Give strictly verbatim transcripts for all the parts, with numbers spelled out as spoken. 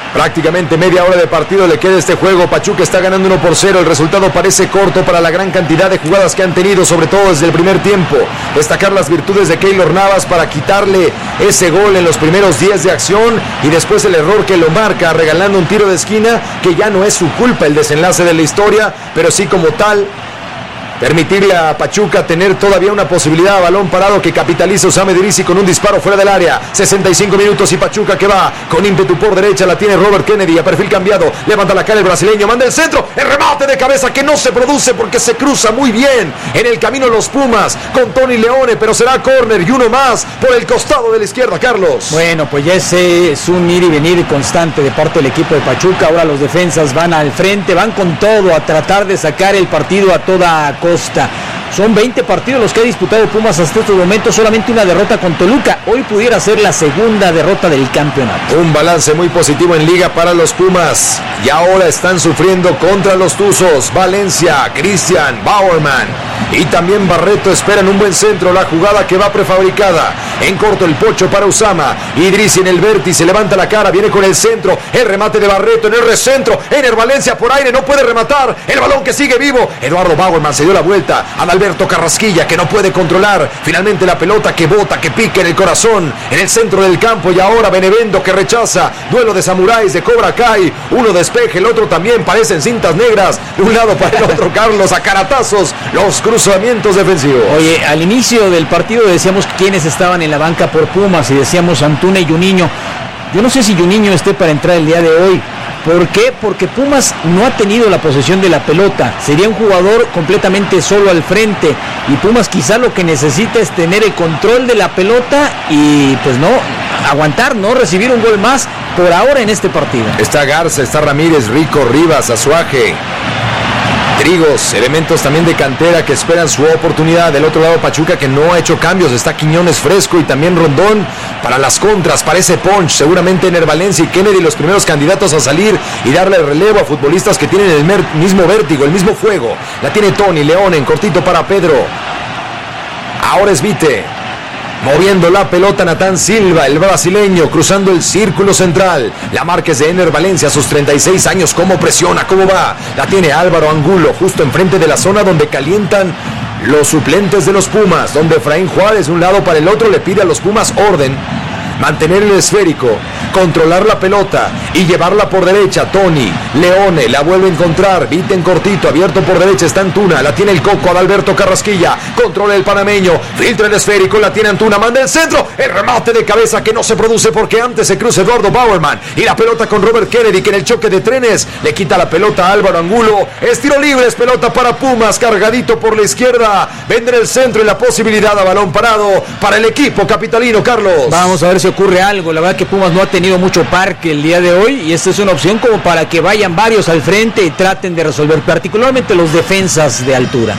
Prácticamente media hora de partido le queda este juego. Pachuca está ganando uno por cero. El resultado parece corto para la gran cantidad de jugadas que han tenido, sobre todo desde el primer tiempo. Destacar las virtudes de Keylor Navas para quitarle ese gol en los primeros diez de acción y después el error que lo marca regalando un tiro de esquina que ya no es su culpa el desenlace de la historia, pero sí como tal permitirle a Pachuca tener todavía una posibilidad a balón parado que capitaliza Usame Idrissi con un disparo fuera del área. sesenta y cinco minutos y Pachuca que va con ímpetu por derecha, la tiene Robert Kennedy a perfil cambiado, levanta la cara el brasileño, manda el centro, el remate de cabeza que no se produce porque se cruza muy bien en el camino los Pumas con Tony Leone, pero será córner y uno más por el costado de la izquierda, Carlos. Bueno, pues ya ese es un ir y venir constante de parte del equipo de Pachuca. Ahora los defensas van al frente, van con todo a tratar de sacar el partido a toda costa. Son veinte partidos los que ha disputado Pumas hasta estos momentos, solamente una derrota con Toluca. Hoy pudiera ser la segunda derrota del campeonato. Un balance muy positivo en liga para los Pumas. Y ahora están sufriendo contra los Tuzos. Valencia, Cristian, Bauerman y también Barreto esperan un buen centro. La jugada que va prefabricada. En corto el pocho para Usama. Idrissi en el vértice, levanta la cara, viene con el centro. El remate de Barreto en el recentro. Ener Valencia por aire, no puede rematar. El balón que sigue vivo. Eduardo Bauerman se dio la vuelta. Adalberto Carrasquilla que no puede controlar. Finalmente la pelota que bota, que pica en el corazón. En el centro del campo y ahora Benevendo que rechaza. Duelo de samuráis de Cobra Kai. Uno despeje, el otro también. Parecen cintas negras. De un lado para el otro, Carlos, a caratazos. Los cruzamientos defensivos. Oye, al inicio del partido decíamos quiénes estaban en la banca por Pumas y decíamos Antuna y Juninho. Yo no sé si Juninho esté para entrar el día de hoy. ¿Por qué? Porque Pumas no ha tenido la posesión de la pelota. Sería un jugador completamente solo al frente. Y Pumas quizá lo que necesita es tener el control de la pelota y pues no, aguantar, no recibir un gol más por ahora en este partido. Está Garza, está Ramírez, Rico, Rivas, Azuaje, Trigos, elementos también de cantera que esperan su oportunidad. Del otro lado Pachuca que no ha hecho cambios, está Quiñones fresco y también Rondón para las contras, parece punch, seguramente Ener Valencia y Kennedy los primeros candidatos a salir y darle relevo a futbolistas que tienen el mer- mismo vértigo, el mismo fuego. La tiene Tony León en cortito para Pedro. Ahora es Vite. Moviendo la pelota Natán Silva, el brasileño, cruzando el círculo central. La marca es de Ener Valencia a sus treinta y seis años. ¿Cómo presiona? ¿Cómo va? La tiene Álvaro Angulo, justo enfrente de la zona donde calientan los suplentes de los Pumas. Donde Efraín Juárez, de un lado para el otro, le pide a los Pumas orden. Mantener el esférico, controlar la pelota y llevarla por derecha. Tony, Leone, la vuelve a encontrar. Vite en cortito, abierto por derecha, está Antuna. La tiene el Coco, Adalberto Carrasquilla. Controla el panameño, filtra el esférico, la tiene Antuna, manda el centro. El remate de cabeza que no se produce porque antes se cruza Eduardo Bauerman. Y la pelota con Robert Kennedy que en el choque de trenes le quita la pelota a Álvaro Angulo. Es tiro libre, es pelota para Pumas, cargadito por la izquierda. Vende el centro y la posibilidad a balón parado para el equipo capitalino, Carlos. Vamos a ver si ocurre algo. La verdad que Pumas no ha tenido mucho parque el día de hoy y esta es una opción como para que vayan varios al frente y traten de resolver, particularmente los defensas de altura.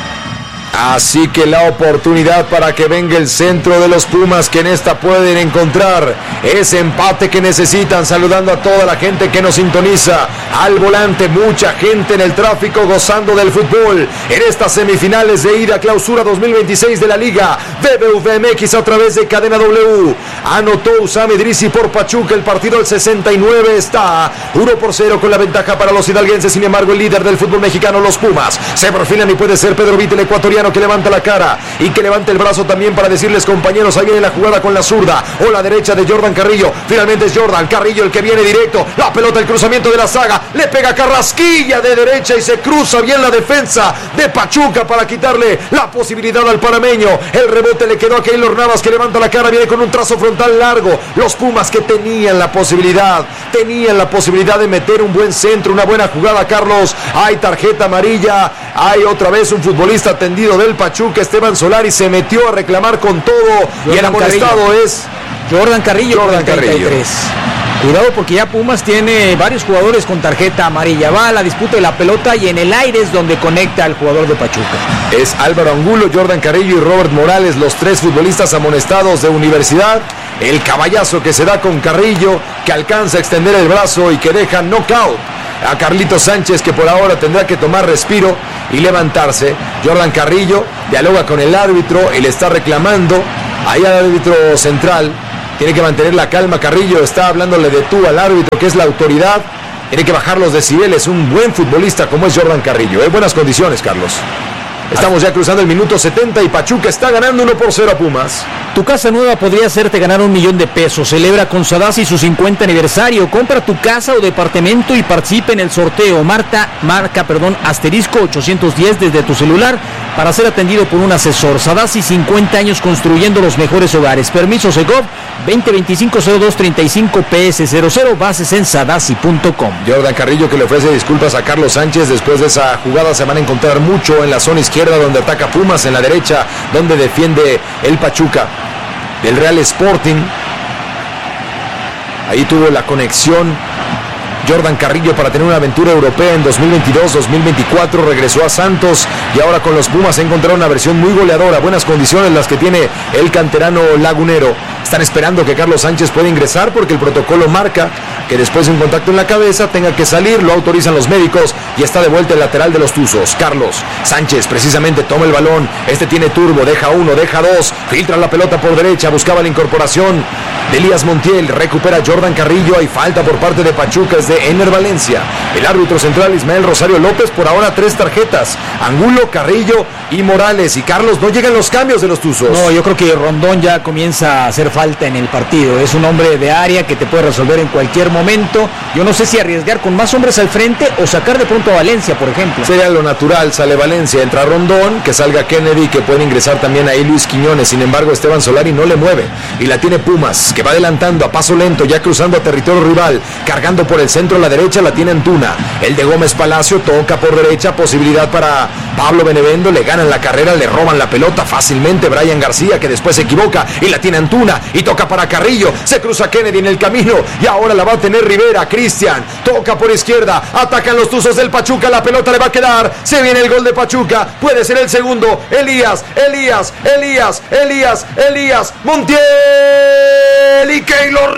Así que la oportunidad para que venga el centro de los Pumas, que en esta pueden encontrar ese empate que necesitan. Saludando a toda la gente que nos sintoniza al volante, mucha gente en el tráfico gozando del fútbol en estas semifinales de ida clausura dos mil veintiséis de la Liga B B V M X a través de Cadena W. Anotó Usame Idrissi por Pachuca, el partido al sesenta y nueve está uno por cero con la ventaja para los hidalguenses. Sin embargo, el líder del fútbol mexicano, los Pumas, se perfilan y puede ser Pedro Vite, el ecuatoriano, que levanta la cara y que levanta el brazo también para decirles: compañeros, ahí viene la jugada con la zurda o la derecha de Jordan Carrillo. Finalmente es Jordan Carrillo el que viene directo, la pelota, el cruzamiento de la saga, le pega Carrasquilla de derecha y se cruza bien la defensa de Pachuca para quitarle la posibilidad al panameño. El rebote le quedó a Keylor Navas, que levanta la cara, viene con un trazo frontal largo. Los Pumas que tenían la posibilidad tenían la posibilidad de meter un buen centro, una buena jugada, Carlos. Hay tarjeta amarilla, hay otra vez un futbolista tendido del Pachuca, Esteban Solari, se metió a reclamar con todo. Jordan y el amonestado Carrillo. es Jordan Carrillo. Jordan Carrillo. Cuidado porque ya Pumas tiene varios jugadores con tarjeta amarilla. Va a la disputa de la pelota y en el aire es donde conecta al jugador de Pachuca. Es Álvaro Angulo, Jordan Carrillo y Robert Morales, los tres futbolistas amonestados de Universidad. El caballazo que se da con Carrillo, que alcanza a extender el brazo y que deja knockout a Carlitos Sánchez, que por ahora tendrá que tomar respiro y levantarse. Jordan Carrillo dialoga con el árbitro y le está reclamando ahí al árbitro central Tiene que mantener la calma Carrillo, está hablándole de tú al árbitro, que es la autoridad. Tiene que bajar los decibeles, un buen futbolista como es Jordan Carrillo. En buenas condiciones, Carlos. Estamos ya cruzando el minuto setenta y Pachuca está ganando uno por cero a Pumas. Tu casa nueva podría hacerte ganar un millón de pesos. Celebra con Sadasi su cincuenta aniversario. Compra tu casa o departamento y participe en el sorteo. Marta, marca, perdón, asterisco ochocientos diez desde tu celular para ser atendido por un asesor. Sadasi, cincuenta años construyendo los mejores hogares. Permiso Segov veinte veinticinco cero dos treinta y cinco P S cero cero. Bases en sadasi punto com. Jordan Carrillo, que le ofrece disculpas a Carlos Sánchez después de esa jugada. Se van a encontrar mucho en la zona izquierda, donde ataca Pumas, en la derecha donde defiende el Pachuca del Real Sporting. Ahí tuvo la conexión Jordan Carrillo para tener una aventura europea en dos mil veintidós dos mil veinticuatro. Regresó a Santos y ahora con los Pumas ha encontrado una versión muy goleadora. Buenas condiciones las que tiene el canterano lagunero. Están esperando que Carlos Sánchez pueda ingresar porque el protocolo marca que después de un contacto en la cabeza tenga que salir. Lo autorizan los médicos y está de vuelta el lateral de los Tuzos. Carlos Sánchez precisamente toma el balón. Este tiene turbo, deja uno, deja dos, filtra la pelota por derecha, buscaba la incorporación de Elías Montiel. Recupera Jordan Carrillo. Hay falta por parte de Pachuca, es de Ener Valencia. El árbitro central Ismael Rosario López. Por ahora tres tarjetas: Angulo, Carrillo y Morales. Y Carlos, no llegan los cambios de los Tuzos. No, yo creo que Rondón ya comienza a hacer falta en el partido. Es un hombre de área que te puede resolver en cualquier momento. Yo no sé si arriesgar con más hombres al frente o sacar de pronto a Valencia, por ejemplo. Sería lo natural. Sale Valencia, entra Rondón, que salga Kennedy, que puede ingresar también ahí Luis Quiñones. Sin embargo, Esteban Solari no le mueve y la tiene Pumas, que va adelantando a paso lento, ya cruzando a territorio rival, cargando por el centro a la derecha. La tiene Antuna. El de Gómez Palacio toca por derecha, posibilidad para Pablo Benevendo. Le ganan la carrera, le roban la pelota fácilmente Brian García, que después se equivoca y la tiene Antuna y toca para Carrillo. Se cruza Kennedy en el camino y ahora la va a tener Rivera. Cristian toca por izquierda, atacan los Tuzos del Pachuca, la pelota le va a quedar. Se viene el gol de Pachuca, puede ser el segundo. Elías, Elías, Elías, Elías, Elías Montiel y Keylor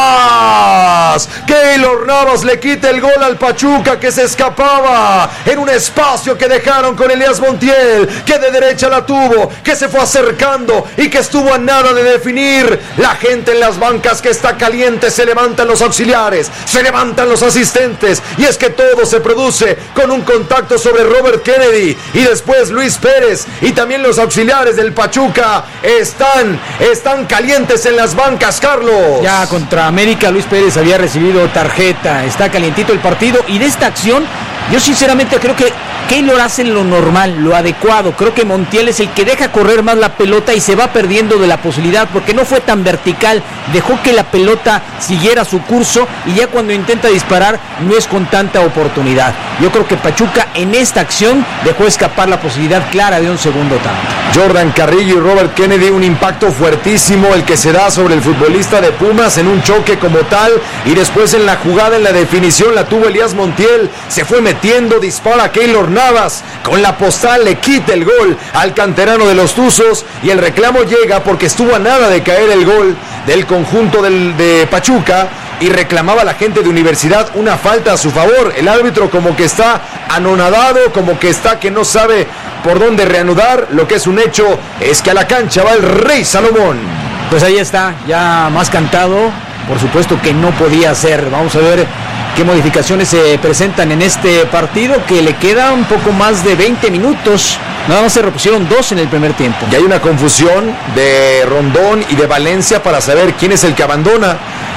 Navas. Keylor Navas le quita el gol al Pachuca, que se escapaba en un espacio que dejaron con Elías Montiel, que de derecha la tuvo, que se fue acercando y que estuvo a nada de definir. La gente en las bancas que está caliente, se levantan los auxiliares, se levantan los asistentes, y es que todo se produce con un contacto sobre Robert Kennedy y después Luis Pérez, y también los auxiliares del Pachuca están, están calientes en las bancas, Carlos. Ya contra América Luis Pérez había recibido tarjeta, está calientito el partido, y de esta acción yo sinceramente creo que Keylor hace lo normal, lo adecuado. Creo que Montiel es el que deja correr más la pelota y se va perdiendo de la posibilidad porque no fue tan vertical, dejó que la pelota siguiera su curso y ya cuando intenta disparar no es con tanta oportunidad. Yo creo que Pachuca en esta acción dejó escapar la posibilidad clara de un segundo tanto. Jordan Carrillo y Robert Kennedy, un impacto fuertísimo el que se da sobre el futbolista de Pumas en un choque como tal, y después en la jugada, en la definición, la tuvo Elías Montiel, se fue metiendo, dispara a Keylor Navas, con la postal le quita el gol al canterano de los Tuzos, y el reclamo llega porque estuvo a nada de caer el gol del conjunto del, de Pachuca, y reclamaba la gente de Universidad una falta a su favor. El árbitro como que está anonadado, como que está que no sabe por dónde reanudar. Lo que es un hecho es que a la cancha va el Rey Salomón. Pues ahí está, ya más cantado, por supuesto que no podía ser. Vamos a ver qué modificaciones se presentan en este partido, que le queda un poco más de veinte minutos. Nada más se repusieron dos en el primer tiempo. Y hay una confusión de Rondón y de Valencia para saber quién es el que abandona.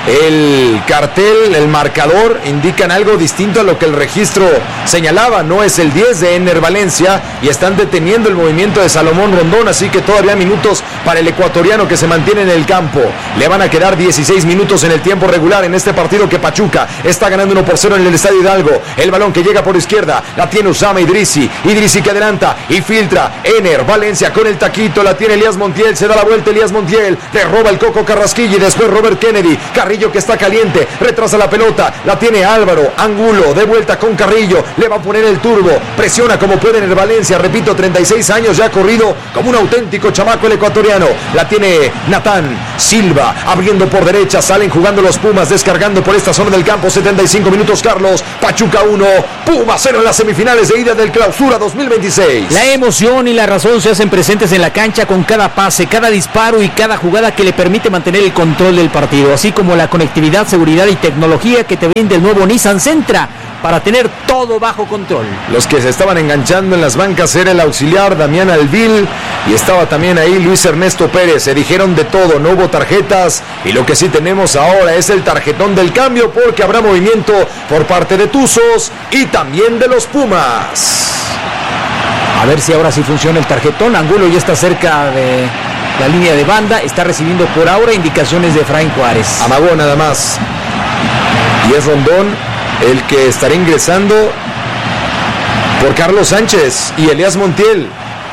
El cartel, el marcador indican algo distinto a lo que el registro señalaba. No es el diez de Ener Valencia y están deteniendo el movimiento de Salomón Rondón, así que todavía minutos para el ecuatoriano que se mantiene en el campo. Le van a quedar dieciséis minutos en el tiempo regular en este partido que Pachuca está ganando uno por cero en el Estadio Hidalgo. El balón que llega por izquierda, la tiene Usama Idrisi, Idrisi que adelanta y filtra. Ener Valencia con el taquito, la tiene Elías Montiel, se da la vuelta Elías Montiel, le roba el Coco Carrasquilla y después Robert Kennedy. Carrillo Carrillo que está caliente, retrasa la pelota, la tiene Álvaro, Angulo, de vuelta con Carrillo, le va a poner el turbo, presiona como puede en el Valencia, repito, treinta y seis años, ya ha corrido como un auténtico chamaco el ecuatoriano, la tiene Natán Silva, abriendo por derecha, salen jugando los Pumas, descargando por esta zona del campo, setenta y cinco minutos Carlos, Pachuca uno, Pumas cero en las semifinales de ida del Clausura dos mil veintiséis. La emoción y la razón se hacen presentes en la cancha con cada pase, cada disparo y cada jugada que le permite mantener el control del partido, así como la conectividad, seguridad y tecnología que te brinda el nuevo Nissan Sentra para tener todo bajo control. Los que se estaban enganchando en las bancas era el auxiliar Damián Alvil y estaba también ahí Luis Ernesto Pérez. Se dijeron de todo, no hubo tarjetas y lo que sí tenemos ahora es el tarjetón del cambio porque habrá movimiento por parte de Tuzos y también de los Pumas. A ver si ahora sí funciona el tarjetón. Angulo ya está cerca de la línea de banda, está recibiendo por ahora indicaciones de Efraín Juárez. Amagó nada más. Y es Rondón el que estará ingresando por Carlos Sánchez y Elías Montiel.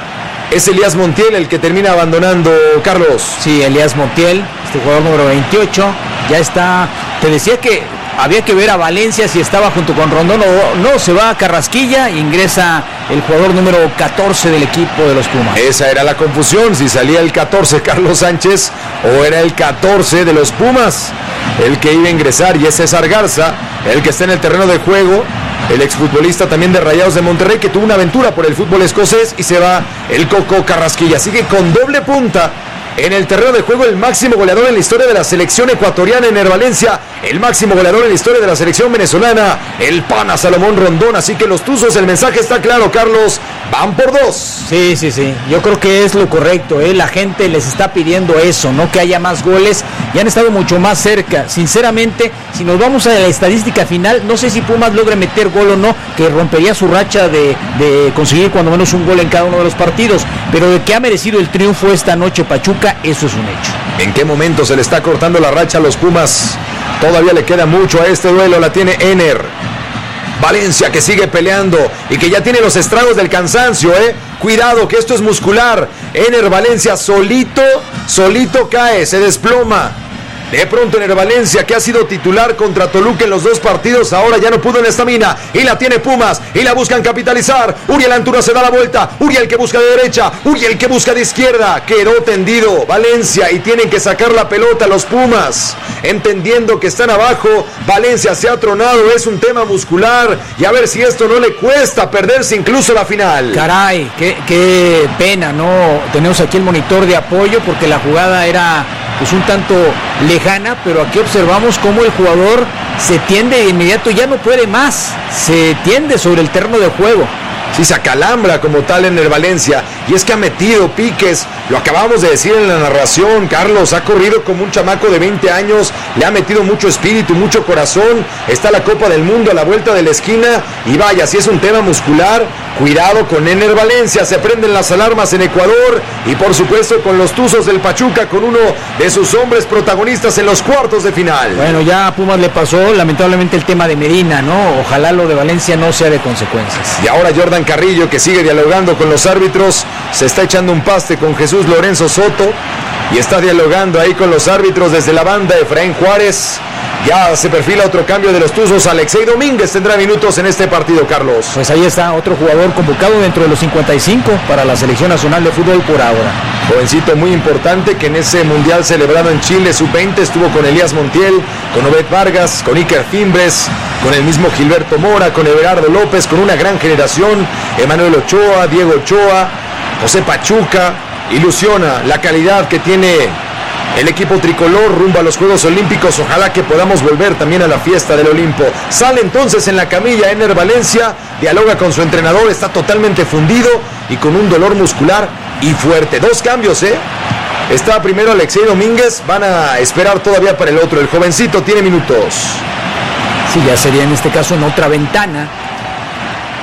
Es Elías Montiel el que termina abandonando, Carlos. Sí, Elías Montiel, este jugador número veintiocho, ya está. Te decía que había que ver a Valencia si estaba junto con Rondón o no. Se va a Carrasquilla, ingresa el jugador número catorce del equipo de los Pumas. Esa era la confusión, si salía el catorce Carlos Sánchez o era el catorce de los Pumas el que iba a ingresar, y es César Garza el que está en el terreno de juego, el exfutbolista también de Rayados de Monterrey que tuvo una aventura por el fútbol escocés, y se va el Coco Carrasquilla. Sigue con doble punta en el terreno de juego el máximo goleador en la historia de la selección ecuatoriana, Ener Valencia, el máximo goleador en la historia de la selección venezolana, el pana Salomón Rondón. Así que los Tuzos, el mensaje está claro, Carlos, van por dos. Sí, sí, sí, yo creo que es lo correcto, ¿eh? La gente les está pidiendo eso, no que haya más goles, y han estado mucho más cerca. Sinceramente, si nos vamos a la estadística final, no sé si Pumas logre meter gol o no, que rompería su racha de, de conseguir cuando menos un gol en cada uno de los partidos, pero de que ha merecido el triunfo esta noche Pachuca, eso es un hecho. ¿En qué momento se le está cortando la racha a los Pumas? Todavía le queda mucho a este duelo, la tiene Ener Valencia, que sigue peleando y que ya tiene los estragos del cansancio, ¿eh? Cuidado, que esto es muscular. Ener Valencia solito, solito cae, se desploma. De pronto Ener Valencia, que ha sido titular contra Toluca en los dos partidos, ahora ya no pudo en esta mina, y la tiene Pumas, y la buscan capitalizar. Uriel Antuna se da la vuelta, Uriel que busca de derecha, Uriel que busca de izquierda, quedó tendido Valencia, y tienen que sacar la pelota los Pumas, entendiendo que están abajo. Valencia se ha tronado, es un tema muscular, y a ver si esto no le cuesta perderse incluso la final. Caray, qué, qué pena, ¿no? Tenemos aquí el monitor de apoyo, porque la jugada era pues un tanto lejana, pero aquí observamos cómo el jugador se tiende de inmediato, ya no puede más, se tiende sobre el terreno de juego. Sí, se acalambra como tal en el Valencia, y es que ha metido piques, lo acabamos de decir en la narración, Carlos, ha corrido como un chamaco de veinte años, le ha metido mucho espíritu, mucho corazón, está la Copa del Mundo a la vuelta de la esquina, y vaya, si es un tema muscular, cuidado con Ener Valencia, se prenden las alarmas en Ecuador, y por supuesto con los Tuzos del Pachuca, con uno de sus hombres protagonistas en los cuartos de final. Bueno, ya a Pumas le pasó lamentablemente el tema de Medina, ¿no? Ojalá lo de Valencia no sea de consecuencias. Y ahora Jordan Carrillo, que sigue dialogando con los árbitros, se está echando un paste con Jesús Lorenzo Soto y está dialogando ahí con los árbitros desde la banda. Efraín Juárez, ya se perfila otro cambio de los Tuzos. Alexei Domínguez tendrá minutos en este partido, Carlos. Pues ahí está otro jugador convocado dentro de los cincuenta y cinco para la Selección Nacional de Fútbol por ahora. Jovencito muy importante que en ese mundial celebrado en Chile, sub veinte, estuvo con Elías Montiel, con Obed Vargas, con Iker Fimbres, con el mismo Gilberto Mora, con Everardo López, con una gran generación, Emanuel Ochoa, Diego Ochoa, José Pachuca. Ilusiona la calidad que tiene el equipo tricolor rumbo a los Juegos Olímpicos. Ojalá que podamos volver también a la fiesta del Olimpo. Sale entonces en la camilla Ener Valencia, dialoga con su entrenador, está totalmente fundido y con un dolor muscular y fuerte. Dos cambios, ¿eh? Está primero Alexei Domínguez, van a esperar todavía para el otro. El jovencito tiene minutos. Sí, ya sería en este caso en otra ventana.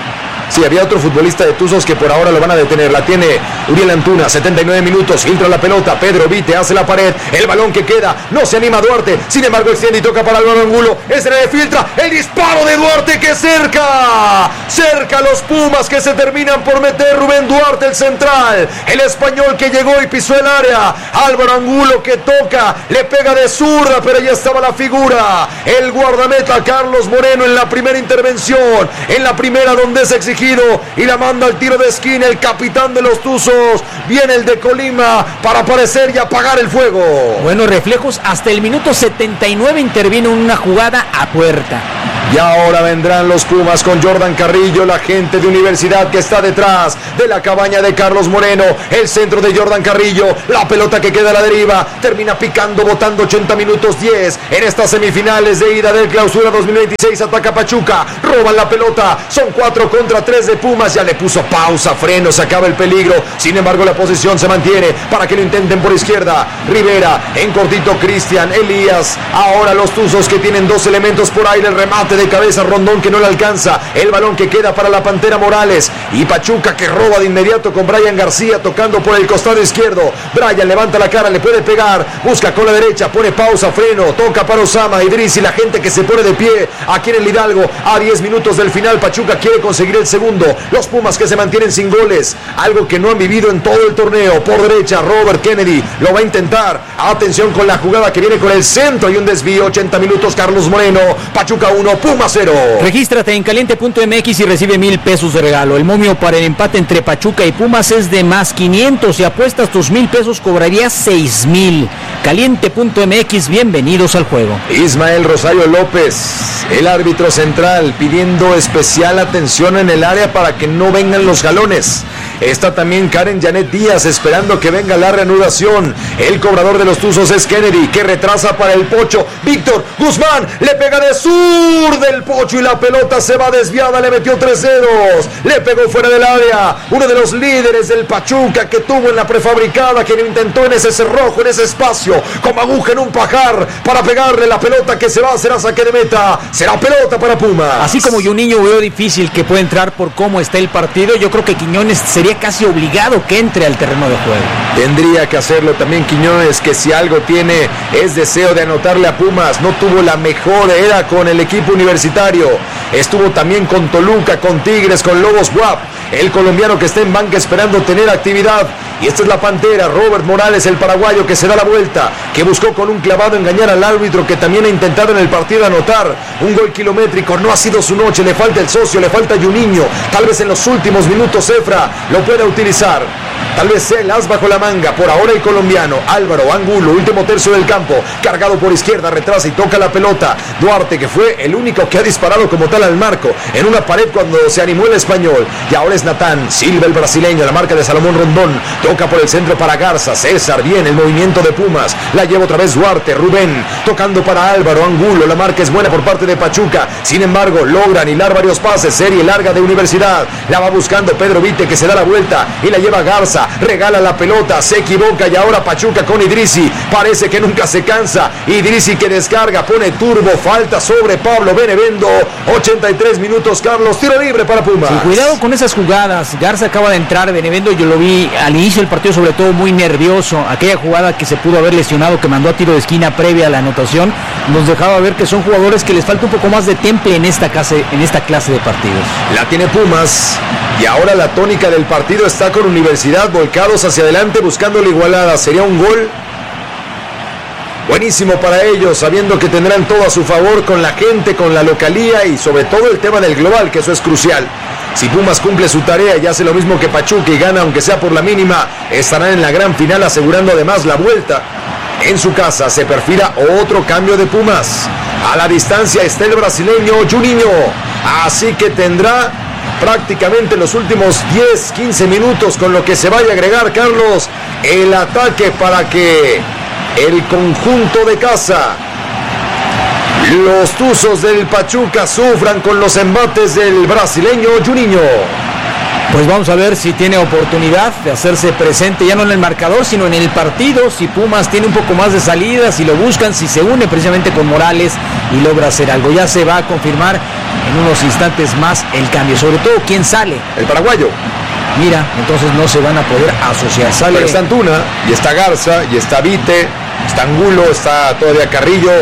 Sí, había otro futbolista de Tuzos que por ahora lo van a detener. La tiene Uriel Antuna, setenta y nueve minutos, filtra la pelota, Pedro Vite hace la pared, el balón que queda, no se anima Duarte, sin embargo extiende y toca para Álvaro Angulo, este le filtra, el disparo de Duarte que cerca, cerca los Pumas que se terminan por meter. Rubén Duarte, el central, el español que llegó y pisó el área, Álvaro Angulo que toca, le pega de zurda, pero ya estaba la figura, el guardameta Carlos Moreno en la primera intervención, en la primera donde es exigido y la manda al tiro de esquina el capitán de los Tuzos, viene el de Colima para aparecer y apagar el fuego. Buenos reflejos, hasta el minuto setenta y nueve intervino una jugada a puerta. Y ahora vendrán los Pumas con Jordan Carrillo, la gente de Universidad que está detrás de la cabaña de Carlos Moreno, el centro de Jordan Carrillo, la pelota que queda a la deriva, termina picando, botando ochenta minutos diez en estas semifinales de ida del Clausura dos mil veintiséis, ataca Pachuca, roban la pelota, son cuatro contra tres de Pumas, ya le puso pausa, freno, se acaba el peligro, sin embargo la posición se mantiene para que lo intenten por izquierda, Rivera, en cortito Cristian, Elías, ahora los Tuzos que tienen dos elementos por aire, el remate de cabeza, Rondón que no le alcanza, el balón que queda para la Pantera Morales y Pachuca que roba de inmediato con Brian García tocando por el costado izquierdo. Brian levanta la cara, le puede pegar, busca con la derecha, pone pausa, freno, toca para Osama, Idris y la gente que se pone de pie aquí en el Hidalgo a diez minutos del final. Pachuca quiere conseguir el segundo, los Pumas que se mantienen sin goles, algo que no han vivido en todo el torneo. Por derecha Robert Kennedy lo va a intentar, atención con la jugada que viene con el centro y un desvío, ochenta minutos Carlos Moreno, Pachuca uno, Pumas cero. Regístrate en caliente punto m x y recibe mil pesos de regalo. El momio para el empate entre Pachuca y Pumas es de más quinientos. Si apuestas tus mil pesos cobrarías seis mil. caliente punto m x, bienvenidos al juego. Ismael Rosario López, el árbitro central, pidiendo especial atención en el área para que no vengan los jalones. Está también Karen Janet Díaz esperando que venga la reanudación. El cobrador de los Tuzos es Kennedy, que retrasa para el Pocho. Víctor Guzmán le pega de sur del Pocho y la pelota se va desviada, le metió tres dedos, le pegó fuera del área. Uno de los líderes del Pachuca que tuvo en la prefabricada, que lo intentó en ese cerrojo, en ese espacio, como aguja en un pajar, para pegarle la pelota que se va, será saque de meta, será pelota para Pumas. Así como Juninho veo difícil que pueda entrar por cómo está el partido, yo creo que Quiñones sería casi obligado que entre al terreno de juego. Tendría que hacerlo también Quiñones, que si algo tiene es deseo de anotarle a Pumas. No tuvo la mejor era con el equipo universitario, estuvo también con Toluca, con Tigres, con Lobos W A P, el colombiano que está en banca esperando tener actividad. Y esta es la Pantera, Robert Morales, el paraguayo que se da la vuelta, que buscó con un clavado engañar al árbitro, que también ha intentado en el partido anotar un gol kilométrico. No ha sido su noche, le falta el socio, le falta Juninho. Tal vez en los últimos minutos Efra lo pueda utilizar. Tal vez el as bajo la manga. Por ahora el colombiano Álvaro Angulo, último tercio del campo, cargado por izquierda, retrasa y toca la pelota. Duarte, que fue el único que ha disparado como tal al marco en una pared cuando se animó el español. Y ahora es Natán Silva, el brasileño, la marca de Salomón Rondón. Toca por el centro para Garza, César, bien el movimiento de Pumas, la lleva otra vez Duarte, Rubén, tocando para Álvaro Angulo, la marca es buena por parte de Pachuca, sin embargo logran hilar varios pases, serie larga de Universidad, la va buscando Pedro Vite, que se da la vuelta y la lleva Garza, regala la pelota, se equivoca y ahora Pachuca con Idrisi, parece que nunca se cansa, Idrisi que descarga, pone turbo, falta sobre Pablo Benevendo, ochenta y tres minutos Carlos, tiro libre para Pumas. Sí, cuidado con esas jugadas, Garza acaba de entrar, Benevendo yo lo vi al inicio del partido sobre todo muy nervioso, aquella jugada que se pudo haber lesionado, que mandó a tiro de esquina previa a la anotación, nos dejaba ver que son jugadores que les falta un poco más de temple en esta clase, en esta clase de partidos. La tiene Pumas y ahora la tónica del partido está con Universidad, volcados hacia adelante buscando la igualada, sería un gol buenísimo para ellos, sabiendo que tendrán todo a su favor con la gente, con la localía y sobre todo el tema del global, que eso es crucial. Si Pumas cumple su tarea y hace lo mismo que Pachuca y gana aunque sea por la mínima, estarán en la gran final asegurando además la vuelta. En su casa se perfila otro cambio de Pumas. A la distancia está el brasileño Juninho, así que tendrá prácticamente los últimos diez quince minutos con lo que se vaya a agregar, Carlos, el ataque para que el conjunto de casa, los Tuzos del Pachuca, sufran con los embates del brasileño Juninho. Pues vamos a ver si tiene oportunidad de hacerse presente ya no en el marcador, sino en el partido, si Pumas tiene un poco más de salida, si lo buscan, si se une precisamente con Morales y logra hacer algo. Ya se va a confirmar en unos instantes más el cambio, sobre todo quién sale. El paraguayo. Mira, entonces no se van a poder asociar. Sale. Pero está Antuna, y está Garza, y está Vite, está Angulo, está todavía Carrillo.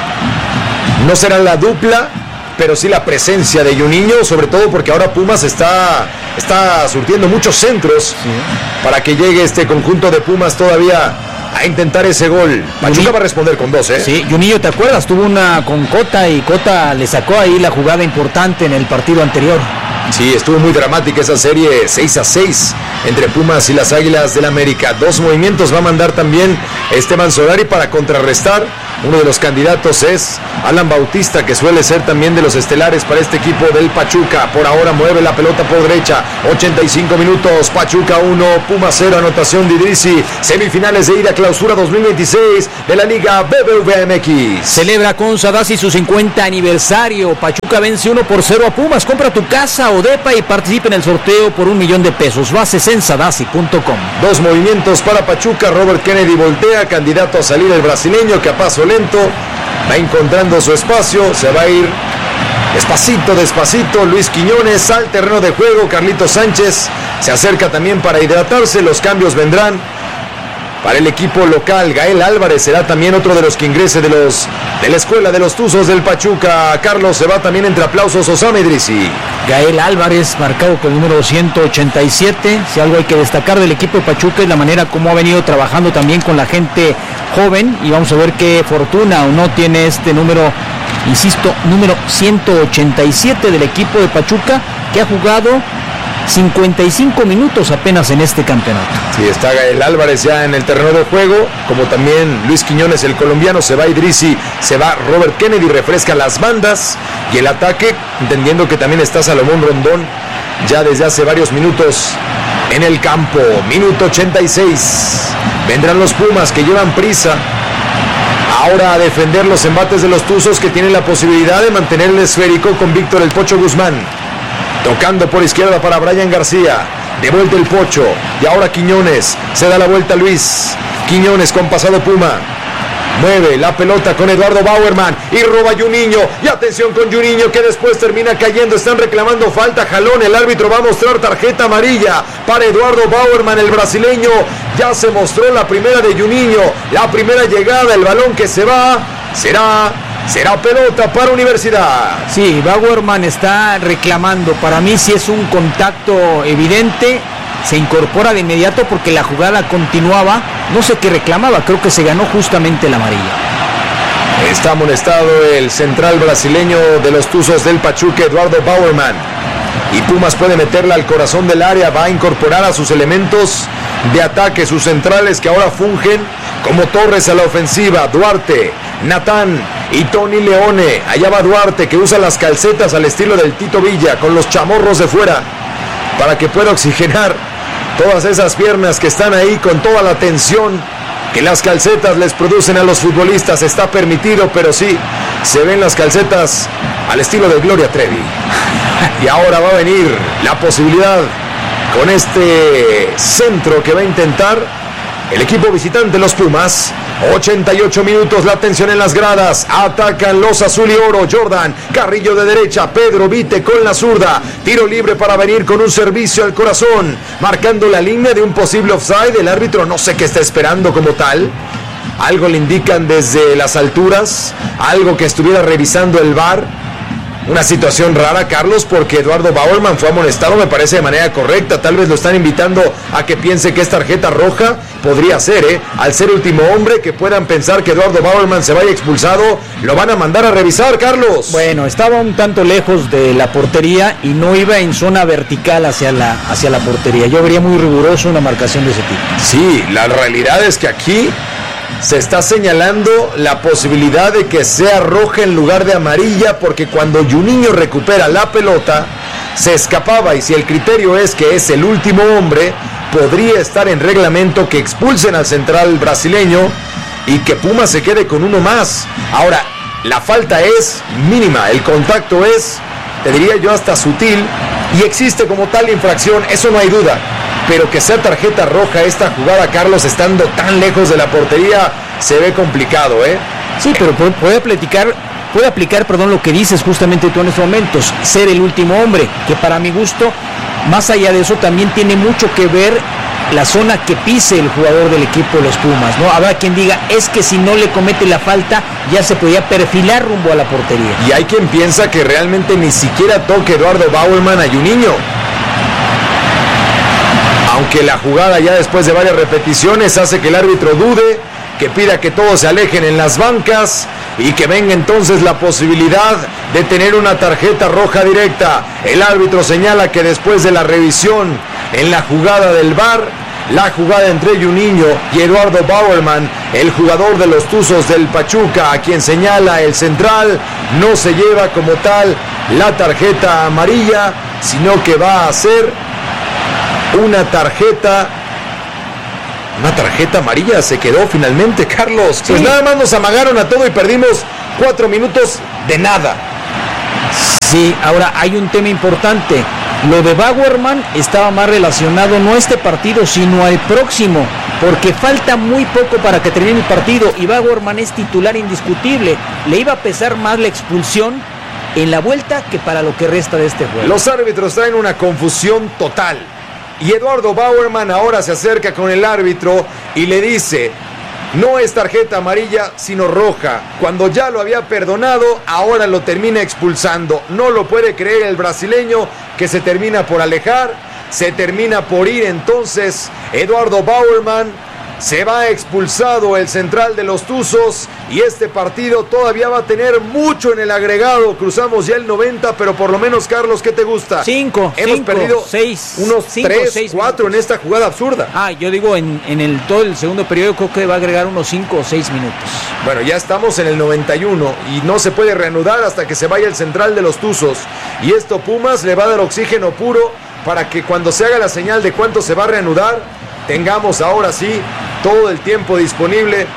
No será la dupla, pero sí la presencia de Juninho, sobre todo porque ahora Pumas está, está surtiendo muchos centros, sí, para que llegue este conjunto de Pumas todavía a intentar ese gol. Pachuca va a responder con dos, ¿eh? Sí, Juninho, ¿te acuerdas? Tuvo una con Cota y Cota le sacó ahí la jugada importante en el partido anterior. Sí, estuvo muy dramática esa serie, seis a seis entre Pumas y las Águilas del América. Dos movimientos va a mandar también Esteban Solari para contrarrestar. Uno de los candidatos es Alan Bautista, que suele ser también de los estelares para este equipo del Pachuca. Por ahora mueve la pelota por derecha. ochenta y cinco minutos, Pachuca uno, Pumas cero, anotación de Idrissi. Semifinales de ida, clausura dos mil veintiséis de la Liga B B V M X. Celebra con Sadasi su cincuenta aniversario. Pachuca vence uno por cero a Pumas. Compra tu casa o depa y participa en el sorteo por un millón de pesos. Bases en sadasi punto com. Dos movimientos para Pachuca. Robert Kennedy voltea, candidato a salir el brasileño, que a paso lento va encontrando su espacio, se va a ir despacito, despacito. Luis Quiñones al terreno de juego. Carlitos Sánchez se acerca también para hidratarse. Los cambios vendrán para el equipo local. Gael Álvarez será también otro de los que ingrese de los de la escuela de los Tuzos del Pachuca. Carlos, se va también entre aplausos Osama Idrissi. Gael Álvarez, marcado con el número ciento ochenta y siete. Si algo hay que destacar del equipo de Pachuca es la manera como ha venido trabajando también con la gente joven, y vamos a ver qué fortuna o no tiene este número, insisto, número ciento ochenta y siete del equipo de Pachuca, que ha jugado cincuenta y cinco minutos apenas en este campeonato. Sí, está Gael Álvarez ya en el terreno de juego, como también Luis Quiñones, el colombiano. Se va Idrissi, se va Robert Kennedy, refresca las bandas y el ataque, entendiendo que también está Salomón Rondón ya desde hace varios minutos en el campo. Minuto ochenta y seis. Vendrán los Pumas, que llevan prisa ahora a defender los embates de los Tuzos, que tienen la posibilidad de mantener el esférico con Víctor el Pocho Guzmán. Tocando por izquierda para Brian García. De vuelta el Pocho. Y ahora Quiñones. Se da la vuelta a Luis. Quiñones con pasado Puma. Mueve la pelota con Eduardo Bauerman. Y roba Juninho. Y atención con Juninho, que después termina cayendo. Están reclamando falta. Jalón. El árbitro va a mostrar tarjeta amarilla para Eduardo Bauerman, el brasileño. Ya se mostró la primera de Juninho. La primera llegada. El balón que se va. Será... Será pelota para Universidad. Sí, Bauerman está reclamando. Para mí sí es un contacto evidente. Se incorpora de inmediato porque la jugada continuaba. No sé qué reclamaba, creo que se ganó justamente la amarilla. Está amonestado el central brasileño de los Tuzos del Pachuca, Eduardo Bauerman. Y Pumas puede meterla al corazón del área. Va a incorporar a sus elementos de ataque, sus centrales, que ahora fungen como Torres a la ofensiva. Duarte, Natán y Tony Leone. Allá va Duarte, que usa las calcetas al estilo del Tito Villa, con los chamorros de fuera, para que pueda oxigenar todas esas piernas que están ahí con toda la tensión que las calcetas les producen a los futbolistas. Está permitido, pero sí, se ven las calcetas al estilo de Gloria Trevi. Y ahora va a venir la posibilidad con este centro que va a intentar el equipo visitante, los Pumas. ochenta y ocho minutos, la tensión en las gradas. Atacan los azul y oro. Jordan, Carrillo de derecha, Pedro Vite con la zurda. Tiro libre para venir con un servicio al corazón, marcando la línea de un posible offside. El árbitro no sé qué está esperando como tal. Algo le indican desde las alturas, algo que estuviera revisando el V A R. Una situación rara, Carlos, porque Eduardo Bauerman fue amonestado, me parece, de manera correcta. Tal vez lo están invitando a que piense que es tarjeta roja. Podría ser, ¿eh? Al ser último hombre, que puedan pensar que Eduardo Bauerman se vaya expulsado. Lo van a mandar a revisar, Carlos. Bueno, estaba un tanto lejos de la portería y no iba en zona vertical hacia la, hacia la portería. Yo vería muy riguroso una marcación de ese tipo. Sí, la realidad es que aquí se está señalando la posibilidad de que sea roja en lugar de amarilla, porque cuando Juninho recupera la pelota se escapaba, y si el criterio es que es el último hombre, podría estar en reglamento que expulsen al central brasileño y que Puma se quede con uno más. Ahora, la falta es mínima, el contacto es, te diría yo, hasta sutil, y existe como tal infracción, eso no hay duda. Pero que sea tarjeta roja esta jugada, Carlos, estando tan lejos de la portería, se ve complicado, ¿eh? Sí, pero puede platicar puede aplicar, perdón, lo que dices justamente tú en estos momentos, ser el último hombre, que para mi gusto, más allá de eso, también tiene mucho que ver la zona que pise el jugador del equipo de los Pumas, ¿no? Habrá quien diga, es que si no le comete la falta, ya se podía perfilar rumbo a la portería. Y hay quien piensa que realmente ni siquiera toque Eduardo Bauerman a Juninho. Aunque la jugada ya después de varias repeticiones hace que el árbitro dude, que pida que todos se alejen en las bancas y que venga entonces la posibilidad de tener una tarjeta roja directa. El árbitro señala que después de la revisión en la jugada del V A R, la jugada entre Juninho y Eduardo Bauerman, el jugador de los Tuzos del Pachuca, a quien señala el central, no se lleva como tal la tarjeta amarilla, sino que va a ser una tarjeta Una tarjeta amarilla se quedó finalmente, Carlos. Pues sí. Nada más nos amagaron a todo y perdimos cuatro minutos de nada. Sí, ahora hay un tema importante. Lo de Bauerman estaba más relacionado no a este partido, sino al próximo, porque falta muy poco para que termine el partido y Bauerman es titular indiscutible. Le iba a pesar más la expulsión en la vuelta que para lo que resta de este juego. Los árbitros traen una confusión total. Y Eduardo Bauerman ahora se acerca con el árbitro y le dice, no es tarjeta amarilla sino roja. Cuando ya lo había perdonado, ahora lo termina expulsando. No lo puede creer el brasileño, que se termina por alejar, se termina por ir entonces Eduardo Bauerman. Se va expulsado el central de los Tuzos y este partido todavía va a tener mucho en el agregado. Cruzamos ya el noventa, pero por lo menos, Carlos, ¿qué te gusta? Cinco. Hemos cinco, perdido seis, unos cinco, tres, seis cuatro minutos. En esta jugada absurda. Ah, yo digo en, en el todo el segundo periodo creo que va a agregar unos cinco o seis minutos. Bueno, ya estamos en el noventa y uno y no se puede reanudar hasta que se vaya el central de los Tuzos. Y esto Pumas le va a dar oxígeno puro para que cuando se haga la señal de cuánto se va a reanudar, tengamos ahora sí todo el tiempo disponible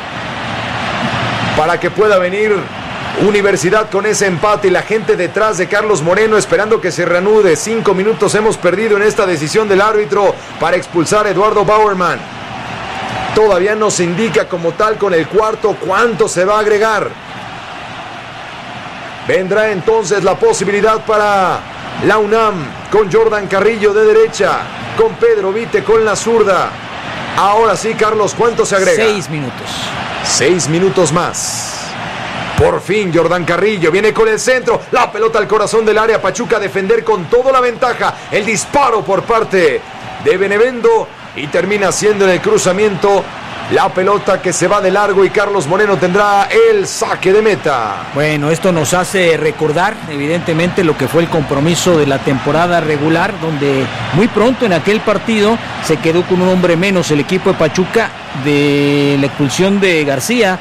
para que pueda venir Universidad con ese empate y la gente detrás de Carlos Moreno esperando que se reanude. Cinco minutos hemos perdido en esta decisión del árbitro para expulsar a Eduardo Bauerman. Todavía no se indica como tal con el cuarto cuánto se va a agregar. Vendrá entonces la posibilidad para la UNAM con Jordan Carrillo de derecha, con Pedro Vite con la zurda. Ahora sí, Carlos, ¿cuánto se agrega? Seis minutos. Seis minutos más. Por fin Jordan Carrillo viene con el centro, la pelota al corazón del área, Pachuca a defender con toda la ventaja, el disparo por parte de Benevendo y termina siendo en el cruzamiento la pelota que se va de largo y Carlos Moreno tendrá el saque de meta. Bueno, esto nos hace recordar evidentemente lo que fue el compromiso de la temporada regular, donde muy pronto en aquel partido se quedó con un hombre menos el equipo de Pachuca de la expulsión de García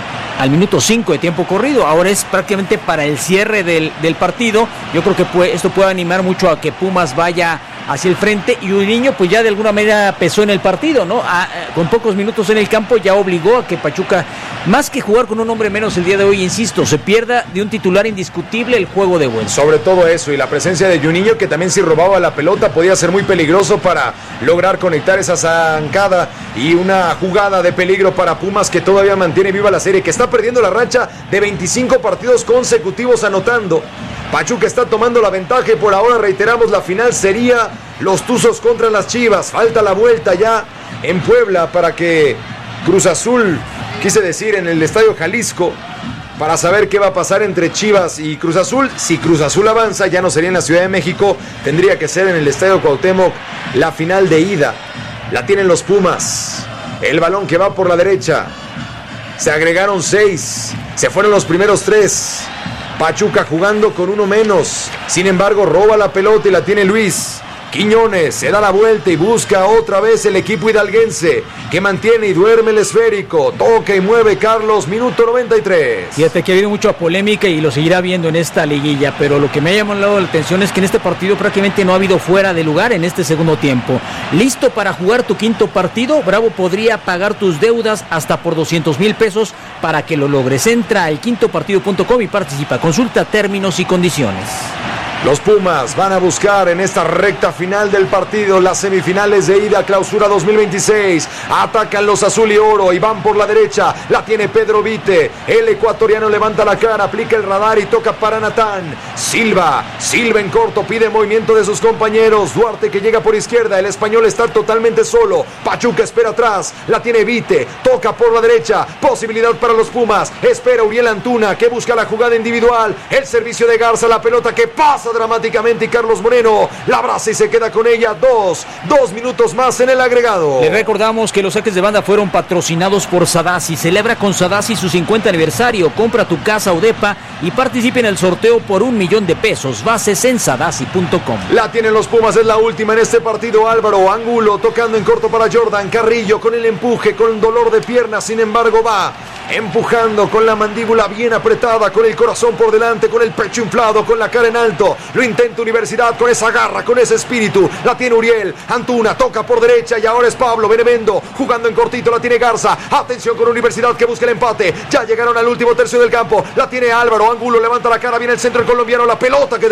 al minuto cinco de tiempo corrido. Ahora es prácticamente para el cierre del, del partido. Yo creo que puede, esto puede animar mucho a que Pumas vaya hacia el frente y Juninho pues ya de alguna manera pesó en el partido, ¿no? A, a, con pocos minutos en el campo ya obligó a que Pachuca, más que jugar con un hombre menos el día de hoy, insisto, se pierda de un titular indiscutible el juego de vuelta. Sobre todo eso y la presencia de Juninho, que también si robaba la pelota podía ser muy peligroso para lograr conectar esa zancada y una jugada de peligro para Pumas, que todavía mantiene viva la serie, que está perdiendo la racha de veinticinco partidos consecutivos anotando. Pachuca está tomando la ventaja y por ahora reiteramos, la final sería los Tuzos contra las Chivas. Falta la vuelta ya en Puebla para que Cruz Azul, quise decir en el Estadio Jalisco, para saber qué va a pasar entre Chivas y Cruz Azul. Si Cruz Azul avanza, ya no sería en la Ciudad de México, tendría que ser en el Estadio Cuauhtémoc la final de ida. La tienen los Pumas, el balón que va por la derecha, se agregaron seis, se fueron los primeros tres. Pachuca jugando con uno menos, sin embargo roba la pelota y la tiene Luis Quiñones, se da la vuelta y busca otra vez el equipo hidalguense, que mantiene y duerme el esférico, toca y mueve Carlos, minuto noventa y tres. Fíjate que ha habido mucha polémica y lo seguirá viendo en esta liguilla, pero lo que me ha llamado la atención es que en este partido prácticamente no ha habido fuera de lugar en este segundo tiempo. Listo para jugar tu quinto partido, Bravo podría pagar tus deudas hasta por doscientos mil pesos para que lo logres. Entra al quinto partido punto com y participa, consulta términos y condiciones. Los Pumas van a buscar en esta recta final del partido las semifinales de ida Clausura dos mil veintiséis. Atacan los azul y oro y van por la derecha. La tiene Pedro Vite. El ecuatoriano levanta la cara, aplica el radar y toca para Natán. Silva, Silva en corto, pide movimiento de sus compañeros. Duarte que llega por izquierda, el español está totalmente solo. Pachuca espera atrás, la tiene Vite, toca por la derecha, posibilidad para los Pumas. Espera Uriel Antuna que busca la jugada individual. El servicio de Garza, la pelota que pasa dramáticamente y Carlos Moreno la abraza y se queda con ella. Dos, dos minutos más en el agregado. Le recordamos que los saques de banda fueron patrocinados por Sadasi. Celebra con Sadasi su cincuenta aniversario. Compra tu casa o depa y participe en el sorteo por un millón de pesos. Bases en sadasi punto com. La tienen los Pumas, es la última en este partido. Álvaro Angulo tocando en corto para Jordan Carrillo con el empuje, con dolor de pierna, sin embargo va empujando con la mandíbula bien apretada, con el corazón por delante, con el pecho inflado, con la cara en alto. Lo intenta Universidad con esa garra, con ese espíritu. La tiene Uriel Antuna, toca por derecha y ahora es Pablo Benevendo jugando en cortito. La tiene Garza. Atención con Universidad que busca el empate. Ya llegaron al último tercio del campo. La tiene Álvaro Angulo, levanta la cara, viene el centro el colombiano. La pelota que